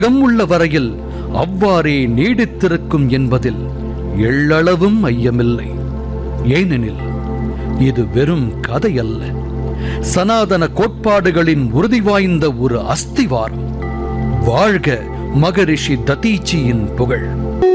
உள்ள வரையில் அவ்வாறே நீடித்திருக்கும் என்பதில் எள்ளளவும் ஐயமில்லை. ஏனெனில் இது வெறும் கதையல்ல, சனாதன கோட்பாடுகளின் உறுதி வாய்ந்த ஒரு அஸ்திவாரம். வாழ்க மகரிஷி ததீச்சியின் புகழ்!